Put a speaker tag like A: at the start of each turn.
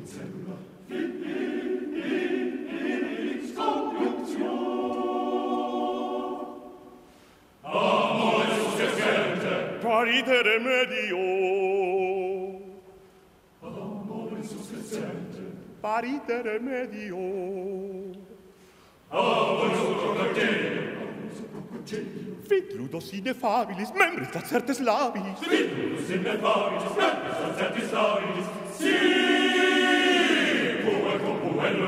A: Paritere medio. Paritere medio. Fit ludus ineffabilis, membris lacertes labis.
B: Fit ludus ineffabilis, membris lacertes labis. Si, quo